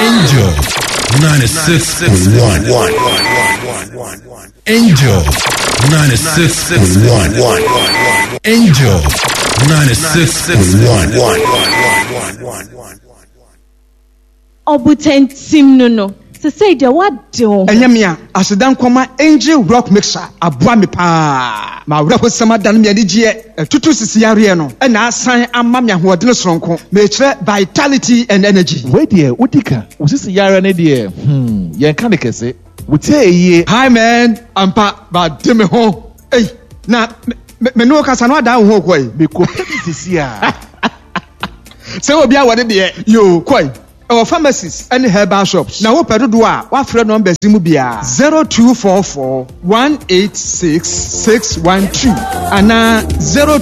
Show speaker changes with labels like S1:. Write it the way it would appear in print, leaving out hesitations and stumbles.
S1: Angel 96.1. Angel 96.1. Angel 96.1.
S2: Obuten sim no. Say the what do?
S3: Enyamia, asedan kwama Angel Rock Mixer, aboa me pa. Ma wura ho sama dan me ani gye tutu sisiare no. E na asan ama me ahoɔden soronko. Me kire vitality and energy.
S4: Wait there, udika. Usisi yare ne there. Yen kan kese. Wote eye.
S3: Hi man, ampa ba de me ho. Hey, na me no kasa no ada ho koi.
S4: Me ko sisi a.
S3: Se obi a wode de yo koi. Our pharmacies and herbal shops. Now, what do I? What friend number Zimubia 0244 186 612 and 02